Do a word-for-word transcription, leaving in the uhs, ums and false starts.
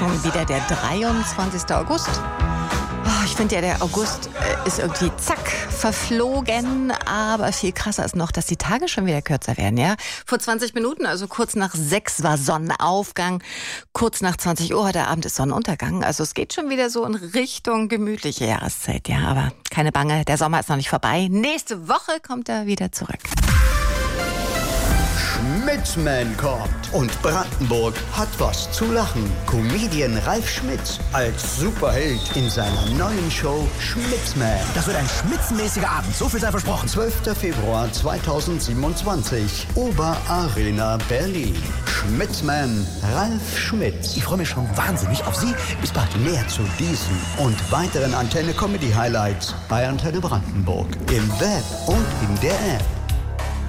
schon wieder der dreiundzwanzigste August. Oh, ich finde ja, der August äh, ist irgendwie zack, verflogen. Aber viel krasser ist noch, dass die Tage schon wieder kürzer werden. Ja? Vor zwanzig Minuten, also kurz nach sechs, war Sonnenaufgang. Kurz nach zwanzig Uhr heute Abend ist Sonnenuntergang. Also es geht schon wieder so in Richtung gemütliche Jahreszeit. Ja, aber keine Bange, der Sommer ist noch nicht vorbei. Nächste Woche kommt er wieder zurück. Schmitzman kommt und Brandenburg hat was zu lachen. Comedian Ralf Schmitz als Superheld in seiner neuen Show Schmitzman. Das wird ein schmitzenmäßiger Abend, so viel sei versprochen. zwölfter Februar zweitausendsiebenundzwanzig, Oberarena Berlin. Schmitzman, Ralf Schmitz. Ich freue mich schon wahnsinnig auf Sie. Bis bald. Mehr zu diesen und weiteren Antenne Comedy Highlights bei Antenne Brandenburg im Web und in der App.